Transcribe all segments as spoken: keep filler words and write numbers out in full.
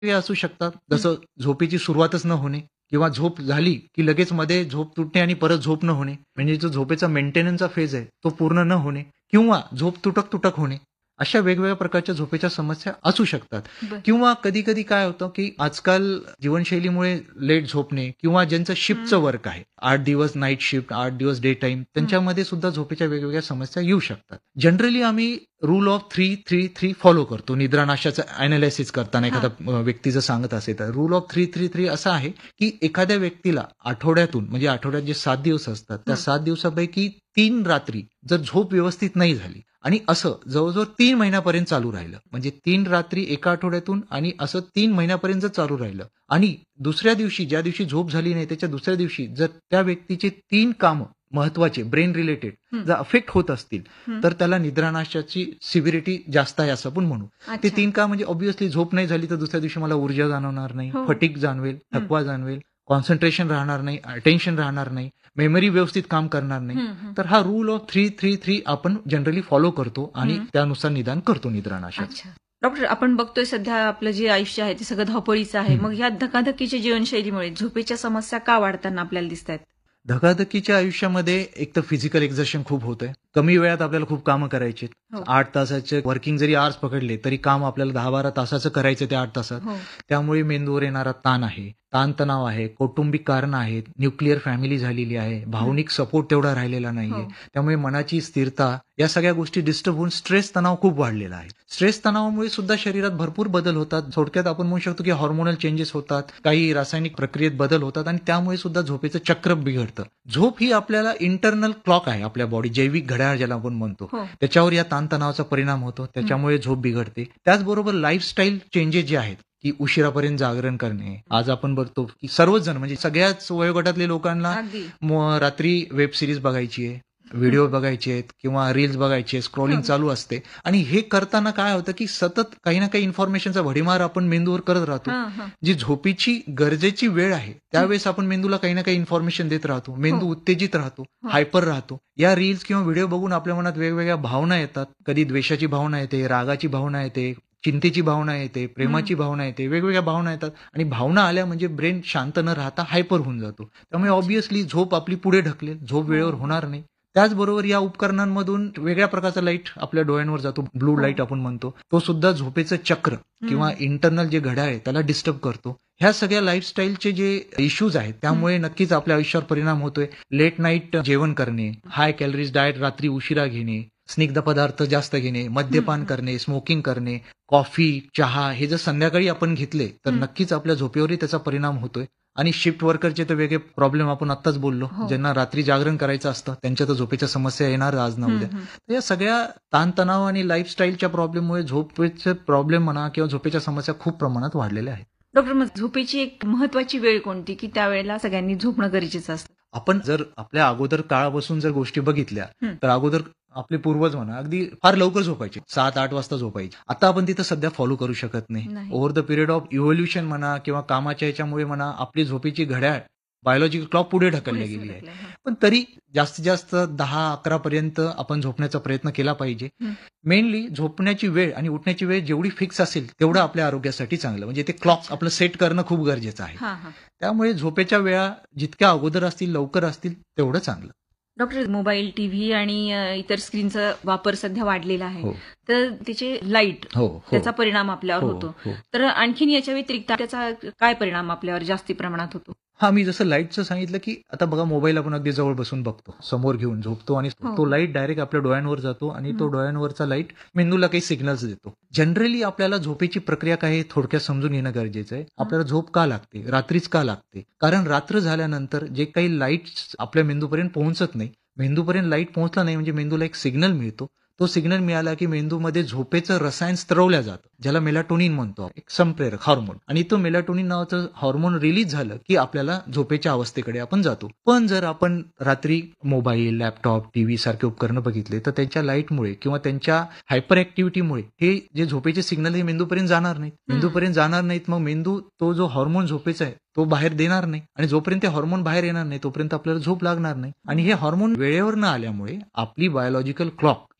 हे असू शकतात. जसं झोपेची सुरुवातच न होणे किंवा झोप झाली की लगेच मध्ये झोप तुटणे आणि परत झोप न होणे. म्हणजे जो झोपेचा मेंटेनन्सचा फेज आहे तो पूर्ण न होणे किंवा झोप तुटक-तुटक होणे. अशा वेगवेगळ्या प्रकारच्या झोपेच्या समस्या असू शकतात. बरं. किंवा कधी-कधी काय होतं, की आजकाल जीवनशैलीमुळे लेट झोपणे किंवा ज्यांचं शिफ्टचं हं. वर्क आहे, आठ दिवस नाईट शिफ्ट, आठ दिवस डे टाईम त्यांच्यामध्ये सुद्धा झोपेच्या वेगवेगळ्या समस्या येऊ शकतात. जनरली आम्ही रूल ऑफ तीन तीन तीन फॉलो करतो. निद्रानाशाचं एनालिसिस करताना हां. एखादा अ, व्यक्ती जर सांगत असेल तर रूल ऑफ तीन तीन तीन असा आहे, की एखाद्या व्यक्तीला आठवड्यातून म्हणजे आठवड्यात जे सात दिवस असतात, त्या हं. सात दिवसापैकी तीन रात्री जर झोप व्यवस्थित नाही झाली आणि असं जवळ-जवळ तीन महिन्यापर्यंत चालू राहिलं. म्हणजे तीन रात्री एका आठवड्यातून आणि असं तीन महिन्यापर्यंत जर चालू राहिलं आणि दुसऱ्या दिवशी ज्या दिवशी झोप झाली नाही त्याच्या दुसऱ्या दिवशी जर त्या व्यक्तीचे तीन कामं महत्वाचे ब्रेन रिलेटेड हं. जर अफेक्ट होत असतील, हं. तर त्याला निद्रानाशाची सिव्हिरिटी जास्त आहे असं आपण म्हणू. ते अच्छा. तीन का म्हणजे ऑब्व्हियसली झोप नाही झाली तर दुसऱ्या दिवशी मला ऊर्जा जाणवणार नाही, हो. फटीग जाणवेल, हं. थकवा जाणवेल, कॉन्सन्ट्रेशन राहणार नाही, अटेन्शन राहणार नाही, मेमरी व्यवस्थित काम करणार नाही. हं, हं. तर हा रूल ऑफ तीन तीन तीन आपण जनरली फॉलो करतो आणि हं. त्यानुसार निदान करतो निद्रानाशाचं. अच्छा. डॉक्टर आपण बघतोय सध्या आपलं जे आयुष्य आहे ते सगळं धावपळीचं आहे. हं. मग ह्या धकाधकीच्या जीवनशैलीमुळे झोपेच्या समस्या का वाढताना आपल्याला दिसतायत? धकाधकीच्या आयुष्यामध्ये एक तर फिजिकल एक्झर्शन खूप होतंय. कमी वेळात आपल्याला खूप कामं करायची आहेत. हो. आठ तासाचे वर्किंग जरी आवर्स पकडले तरी काम आपल्याला दहा बारा तासाचं करायचं ते आठ तासात. हो. त्यामुळे मेंदूवर येणारा ताण आहे, ताणतणाव आहे, कौटुंबिक कारणं आहेत, न्यूक्लिअर फॅमिली झालेली आहे, भावनिक सपोर्ट तेवढा राहिलेला नाहीये. हो. त्यामुळे मनाची स्थिरता या सगळ्या गोष्टी डिस्टर्ब होऊन स्ट्रेस तणाव खूप वाढलेला आहे. स्ट्रेस तणावामुळे सुद्धा शरीरात भरपूर बदल होतात. थोडक्यात आपण म्हणू शकतो की हार्मोनल चेंजेस होतात, काही रासायनिक प्रक्रियेत बदल होतात आणि त्यामुळे सुद्धा झोपेचं चक्र बिघडतं. झोप ही आपल्याला इंटरनल क्लॉक आहे आपल्या बॉडी, जैविक घड्याळ ज्याला आपण म्हणतो. हो. त्याच्यावर या ताणतणावाचा परिणाम होतो. त्याच्यामुळे झोप बिघडते. त्याचबरोबर लाईफस्टाईल चेंजेस जे आहेत की उशिरापर्यंत जागरण करणे. आज आपण बघतो की सर्वच जण म्हणजे सगळ्याच वयोगटातल्या लोकांना अगदी. म- रात्री वेब सिरीज बघायची आहे, व्हिडिओ बघायचे आहेत किंवा रील्स बघायचे, स्क्रॉलिंग हो. चालू असते आणि हे करताना काय होतं की सतत काही ना काही इन्फॉर्मेशनचा भडीमार आपण मेंदूवर करत राहतो. हां, हां. जी झोपेची गरजेची वेळ आहे त्यावेळेस आपण मेंदूला काही ना काही इन्फॉर्मेशन देत राहतो. मेंदू हो. उत्तेजित राहतो, हो. हायपर राहतो. या रील्स किंवा व्हिडिओ बघून आपल्या मनात वेगवेगळ्या भावना येतात. कधी द्वेषाची भावना येते, रागाची भावना येते, चिंतेची भावना येते, प्रेमाची भावना येते, वेगवेगळ्या भावना येतात आणि भावना आल्या म्हणजे ब्रेन शांत न राहता हायपर होऊन जातो. त्यामुळे ऑब्व्हियसली झोप आपली पुढे ढकलेल, झोप वेळेवर होणार नाही. त्याचबरोबर या उपकरणांमधून वेगळ्या प्रकारचा लाईट आपल्या डोळ्यांवर जातो, ब्लू हो. लाईट आपण म्हणतो. तो सुद्धा झोपेचं चक्र किंवा इंटरनल जे घड्याळ आहे त्याला डिस्टर्ब करतो. ह्या सगळ्या लाईफस्टाईलचे जे इश्यूज आहेत त्यामुळे नक्कीच आपल्या आयुष्यावर परिणाम होतोय. लेट नाईट जेवण करणे, हाय कॅलरीज डाएट रात्री उशिरा घेणे, स्निग्ध पदार्थ जास्त घेणे, मद्यपान करणे, स्मोकिंग करणे, कॉफी, चहा हे जर संध्याकाळी आपण घेतले तर हं. नक्कीच आपल्या झोपेवरही त्याचा परिणाम होतोय. आणि शिफ्ट वर्करचे तर वेगळे प्रॉब्लेम आपण आत्ताच बोललो. हो. ज्यांना रात्री जागरण करायचं असतं त्यांच्या तर झोपेच्या समस्या येणार आज ना उद्या. हं, हं. तर या सगळ्या ताणतणाव आणि लाईफस्टाईलच्या प्रॉब्लेममुळे झोपेचे प्रॉब्लेम म्हणा किंवा झोपेच्या समस्या खूप प्रमाणात वाढलेल्या आहेत. डॉक्टर मग झोपेची एक महत्वाची वेळ कोणती की त्यावेळेला सगळ्यांनी झोपणं गरजेचं असतं? आपण जर आपल्या अगोदर काळापासून जर गोष्टी बघितल्या हं. तर अगोदर आपले पूर्वज म्हणा अगदी फार लवकर झोपायचे, सात आठ वाजता झोपायचे. आता आपण तिथं सध्या फॉलो करू शकत नाही. नाही. Over the period of evolution म्हणा किंवा कामाच्या ह्याच्यामुळे म्हणा आपली झोपेची घड्याळ बायोलॉजिकल क्लॉक पुढे ढकलली पुढे गेली आहे. सरकलंय. हं. पण तरी जास्तीत जास्त दहा अकरा पर्यंत आपण झोपण्याचा प्रयत्न केला पाहिजे. हं. मेनली झोपण्याची वेळ आणि उठण्याची वेळ जेवढी फिक्स असेल तेवढं आपल्या आरोग्यासाठी चांगलं. म्हणजे ते क्लॉक आपलं सेट करणं खूप गरजेचं आहे. हां, हां. त्यामुळे झोपेच्या वेळा जितक्या अगोदर असतील लवकर असतील तेवढं चांगलं. डॉक्टर मोबाईल, टीव्ही आणि अ, इतर स्क्रीनचा वापर सध्या वाढलेला आहे. हो तर त्याचे लाईट हो हो त्याचा परिणाम आपल्यावर हो, होतो. हो. तर आणखीन याच्या व्यतिरिक्त त्याचा काय परिणाम आपल्यावर जास्ती प्रमाणात होतो? हा मी जसं लाईटचं सांगितलं की आता बघा मोबाईल आपण अगदी जवळ बसून बघतो, समोर घेऊन झोपतो आणि हो. तो लाईट डायरेक्ट आपल्या डोळ्यांवर जातो आणि तो हं. डोळ्यांवरचा लाईट मेंदूला काही सिग्नल्स देतो. जनरली आपल्याला झोपेची प्रक्रिया काय आहे थोडक्यात समजून घेणं गरजेचं आहे. आपल्याला झोप का लागते, रात्रीच का लागते? कारण रात्र झाल्यानंतर जे काही लाईट आपल्या मेंदूपर्यंत पोहोचत नाही, मेंदूपर्यंत लाईट पोहोचला नाही म्हणजे मेंदूला एक सिग्नल मिळतो. तो सिग्नल मिळाला की मेंदूमध्ये झोपेचं रसायन स्त्रवलं जातं, ज्याला मेलाटोनिन म्हणतो, एक संप्रेरक हार्मोन. आणि तो मेलाटोनिन नावाचं हार्मोन रिलीज झालं की आपल्याला झोपेच्या अवस्थेकडे आपण जातो. पण जर आपण रात्री मोबाईल, लॅपटॉप, टीव्ही सारखे उपकरणं बघितले तर त्यांच्या लाईटमुळे किंवा त्यांच्या हायपर ऍक्टिव्हिटीमुळे हे जे झोपेचे सिग्नल हे मेंदूपर्यंत जाणार नाहीत. मेंदूपर्यंत जाणार नाहीत मग मेंदू तो जो हार्मोन झोपेचा आहे तो बाहेर देणार नाही आणि जोपर्यंत ते हार्मोन बाहेर येणार नाही तोपर्यंत आपल्याला झोप लागणार नाही. आणि हे हार्मोन वेळेवर न आल्यामुळे आपली बायोलॉजिकल क्लॉक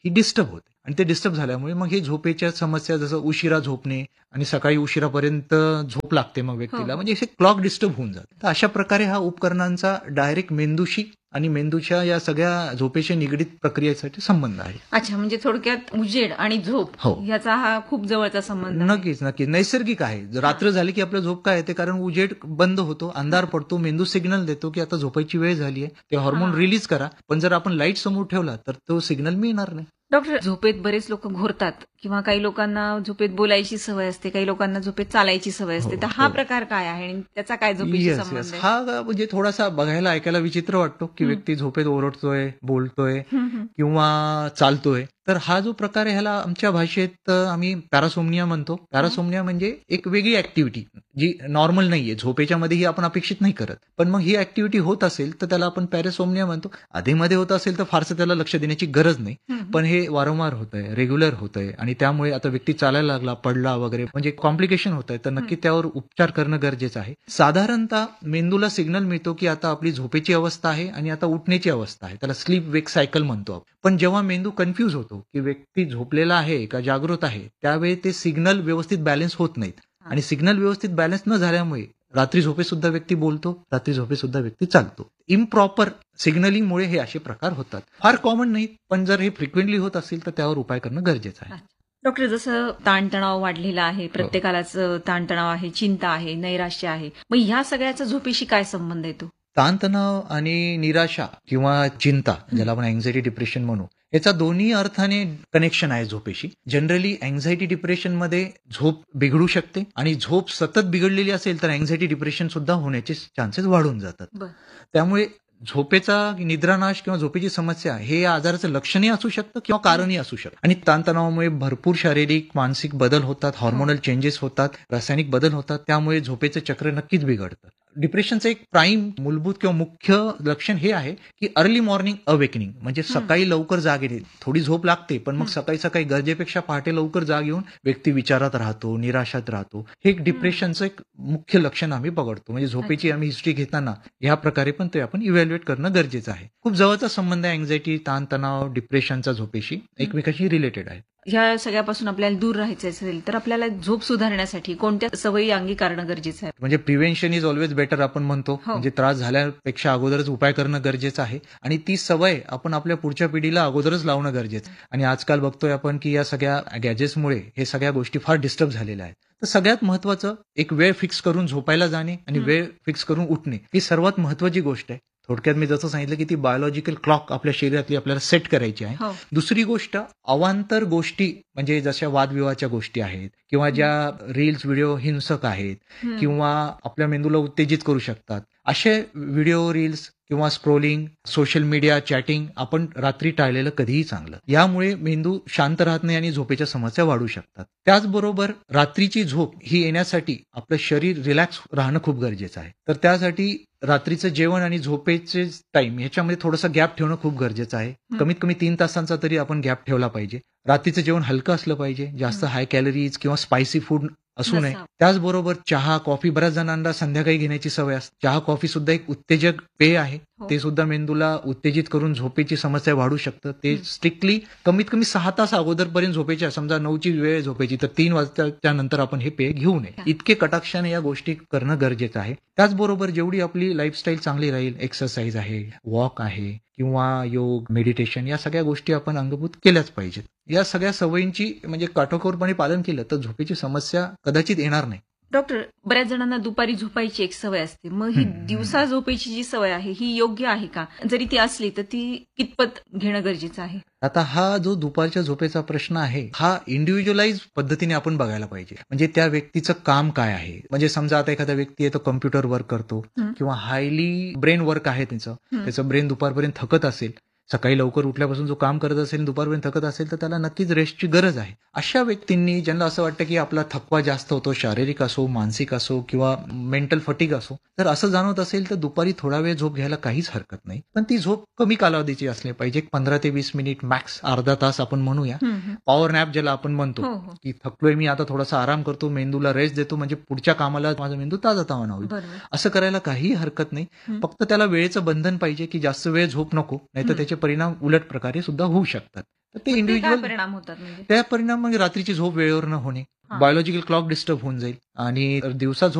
ही डिस्टर्ब होते आणि ते डिस्टर्ब झाल्यामुळे मग हे झोपेच्या समस्या जसं उशिरा झोपणे आणि सकाळी उशिरापर्यंत झोप लागते मग व्यक्तीला, हो. म्हणजे हे क्लॉक डिस्टर्ब होऊन जाते. तर अशा प्रकारे हा उपकरणांचा डायरेक्ट मेंदूशी आणि मेंदूच्या या सगळ्या झोपेशी निगडीत प्रक्रियेसाठी संबंध आहे. अच्छा, म्हणजे थोडक्यात उजेड आणि झोप हो. याचा हा खूप जवळचा संबंध आहे. नक्कीच नक्कीच नैसर्गिक आहे. जर रात्र झाली की आपलं झोप काय येते, कारण उजेड बंद होतो, अंधार पडतो, मेंदू सिग्नल देतो की आता झोपायची वेळ झाली आहे, ते हॉर्मोन हा. रिलीज करा. पण जर आपण लाईट समोर ठेवला तर तो सिग्नल मिळणार नाही. डॉक्टर, झोपेत बरेच लोक घोरतात किंवा काही लोकांना झोपेत बोलायची सवय असते, काही लोकांना झोपेत चालायची सवय असते. हो, तर हा हो. प्रकार काय आहे आणि त्याचा काय झोपेशी येस संबंध येस आहे? हा म्हणजे थोडासा बघायला ऐकायला विचित्र वाटतो की हम्म. व्यक्ती झोपेत ओरडतोय, बोलतोय हम्म, हम्म. किंवा चालतोय. तर हा जो प्रकार आहे ह्याला आमच्या भाषेत अ, आम्ही पॅरासोमनिया म्हणतो. पॅरासोमनिया म्हणजे एक वेगळी ऍक्टिव्हिटी जी नॉर्मल नाहीये, झोपेच्या मध्येही आपण अपेक्षित नाही करत. पण मग ही ऍक्टिव्हिटी होत असेल तर त्याला आपण पॅरासोमनिया म्हणतो. आधीमध्ये होत असेल तर फारसं त्याला लक्ष देण्याची गरज नाही. हम्म. पण हे वारंवार होतंय, रेग्युलर होतंय आणि त्यामुळे आता व्यक्ती चालायला लागला, पडला वगैरे म्हणजे कॉम्प्लिकेशन होत आहे, तर नक्की त्यावर उपचार करणं गरजेचं आहे. साधारणतः मेंदूला सिग्नल मिळतो की आता आपली झोपेची अवस्था आहे आणि आता उठण्याची अवस्था आहे. त्याला स्लीप वेक सायकल म्हणतो आपण. पण जेव्हा मेंदू कन्फ्यूज होतो की व्यक्ती झोपलेला आहे का जागृत आहे, त्यावेळी ते सिग्नल व्यवस्थित बॅलन्स होत नाहीत आणि सिग्नल व्यवस्थित बॅलन्स न झाल्यामुळे रात्री झोपेत सुद्धा व्यक्ती बोलतो, रात्री झोपेत सुद्धा व्यक्ती चालतो. इम्प्रॉपर सिग्नलिंगमुळे हे असे प्रकार होतात. फार कॉमन नाहीत, पण जर हे फ्रिक्वेंटली होत असेल तर त्यावर उपाय करणं गरजेचं आहे. डॉक्टर, जसं ताणतणाव वाढलेला आहे, प्रत्येकालाच ताणतणाव आहे, चिंता आहे, नैराश्य आहे, मग ह्या सगळ्याचा झोपेशी काय संबंध येतो? ताणतणाव आणि निराशा किंवा चिंता, ज्याला आपण अँझायटी डिप्रेशन म्हणू, याचा दोन्ही अर्थाने कनेक्शन आहे झोपेशी. जनरली अँझायटी डिप्रेशन मध्ये झोप बिघडू शकते आणि झोप सतत बिघडलेली असेल तर अँझायटी डिप्रेशन सुद्धा होण्याचे चान्सेस वाढून जातात. बर. त्यामुळे झोपेचा निद्रानाश किंवा झोपेची समस्या हे या आजाराचं लक्षणही असू शकतं किंवा कारणही असू शकतं. आणि ताणतणावामुळे भरपूर शारीरिक मानसिक बदल होतात, हॉर्मोनल चेंजेस होतात, रासायनिक बदल होतात, त्यामुळे झोपेचं चक्र नक्कीच बिघडतं. डिप्रेशनचं एक प्राईम मूलभूत किंवा मुख्य लक्षण हे आहे की अर्ली मॉर्निंग अवेकनिंग, म्हणजे सकाळी लवकर जाग येते. थोडी झोप लागते पण मग सकाळी सकाळी गरजेपेक्षा पहाटे लवकर जाग येऊन व्यक्ती विचारात राहतो, निराशात राहतो. हे एक डिप्रेशनचं एक मुख्य लक्षण आम्ही बघतो. म्हणजे झोपेची आम्ही हिस्ट्री घेताना ह्या प्रकारे पण ते आपण इव्हॅल्युएट करणं गरजेचं आहे. खूप जवळचा संबंध आहे अँझायटी, ताणतणाव, डिप्रेशनचा झोपेशी एकमेकांशी रिलेटेड आहे. ह्या सगळ्यापासून आपल्याला दूर राहायचं असेल तर आपल्याला झोप सुधारण्यासाठी कोणत्या सवयी अंगीकारणं गरजेचं आहे? म्हणजे प्रिव्हेन्शन इज ऑलवेज बेटर आपण म्हणतो. हो. म्हणजे त्रास झाल्यापेक्षा अगोदरच उपाय करणं गरजेचं आहे आणि ती सवय आपण आपल्या पुढच्या पिढीला अगोदरच लावणं गरजेचं आहे. आणि आजकाल बघतोय आपण की या सगळ्या गॅजेट्समुळे हे सगळ्या गोष्टी फार डिस्टर्ब झालेल्या आहेत. तर सगळ्यात महत्वाचं एक वेळ फिक्स करून झोपायला जाणे आणि वेळ फिक्स करून उठणे ही सर्वात महत्वाची गोष्ट आहे. थोडक्यात मी जसं सांगितलं की ती बायोलॉजिकल क्लॉक आपल्या शरीरातली आपल्याला सेट करायची आहे. हो. दुसरी गोष्ट, अवांतर गोष्टी म्हणजे जशा वादविवादाच्या गोष्टी आहेत किंवा ज्या रील्स व्हिडिओ हिंसक आहेत हम्म. किंवा आपल्या मेंदूला उत्तेजित करू शकतात, असे व्हिडिओ रील्स किंवा स्क्रोलिंग, सोशल मीडिया, चॅटिंग आपण रात्री टाळलेलं कधीही चांगलं. यामुळे मेंदू शांत राहत नाही आणि झोपेच्या समस्या वाढू शकतात. त्याचबरोबर रात्रीची झोप ही येण्यासाठी आपलं शरीर रिलॅक्स राहणं खूप गरजेचं आहे. तर त्यासाठी रात्रीचं जेवण आणि झोपेचे टाइम ह्याच्यामध्ये थोडासा गॅप ठेवणं खूप गरजेचं आहे. कमीत कमी तीन तासांचा तरी आपण गॅप ठेवला पाहिजे. रात्रीचं जेवण हलकं असलं पाहिजे, जास्त हाय कॅलरीज किंवा स्पायसी फूड असू नये. नसावं. त्याचबरोबर चहा, कॉफी बऱ्याच जणांना संध्याकाळी घेण्याची सवय असते. चहा, कॉफी सुद्धा एक उत्तेजक पेय आहे. हो. ते सुद्धा मेंदूला उत्तेजित करून झोपेची समस्या वाढू शकतं. ते स्ट्रिक्टली कमीत कमी सहा तास अगोदरपर्यंत झोपेच्या, समजा नऊची वेळ झोपेची तर तीन वाजताच्या नंतर आपण हे पेय घेऊ नये. इतके कटाक्षाने या गोष्टी करणं गरजेचं आहे. त्याचबरोबर जेवढी आपली लाईफस्टाईल चांगली राहील, एक्सरसाइज आहे, वॉक आहे किंवा योग, मेडिटेशन या सगळ्या गोष्टी आपण अंगभूत केल्याच पाहिजेत. या सगळ्या सवयींची म्हणजे काटेकोरपणे पालन केलं तर झोपेची समस्या कदाचित येणार नाही. डॉक्टर, बऱ्याच जणांना दुपारी झोपायची एक सवय असते, मग ही दिवसा झोपायची जी सवय आहे ही योग्य आहे का? जरी ती असली तर ती कितपत घेणं गरजेचं आहे? आता हा जो दुपारच्या झोपेचा प्रश्न आहे हा इंडिव्हिज्युअलाइज पद्धतीने आपण बघायला पाहिजे. म्हणजे त्या व्यक्तीचं काम काय आहे. म्हणजे समजा आता एखादा व्यक्ती आहे तो कम्प्युटर वर्क करतो किंवा हायली ब्रेन वर्क आहे त्याचं, त्याचं ब्रेन दुपारपर्यंत थकत असेल, सकाळी लवकर उठल्यापासून जो काम करत असेल, दुपारपर्यंत थकत असेल, तर त्याला नक्कीच रेस्टची गरज आहे. अशा व्यक्तींनी ज्यांना असं वाटतं की आपला थकवा जास्त होतो, शारीरिक असो, मानसिक असो किंवा मेंटल फटिग असो, तर असं जाणवत असेल तर दुपारी थोडा वेळ झोप घ्यायला काहीच हरकत नाही. पण ती झोप कमी कालावधीची असली पाहिजे. एक पंधरा ते वीस मिनिट मॅक्स अर्धा तास आपण म्हणूया. पॉवर नॅप ज्याला आपण म्हणतो, हो, हो. की थकलोय मी आता थोडासा आराम करतो, मेंदूला रेस्ट देतो, म्हणजे पुढच्या कामाला माझा मेंदू ताजातवाना होईल. बरोबर. असं करायला काहीही हरकत नाही. फक्त त्याला वेळेचं बंधन पाहिजे की जास्त वेळ झोप नको, नाहीतर त्याचे परिणाम उलट प्रकारे सुद्धा होऊ शकतात. तर ते ते काय इंडिव्हिज्युअल परिणाम होतात म्हणजे त्या परिणाम म्हणजे रात्रीची झोप वेळेवर न होणे, हा. बायोलॉजिकल क्लॉक डिस्टर्ब होऊन जाईल आणि दिवसा झोप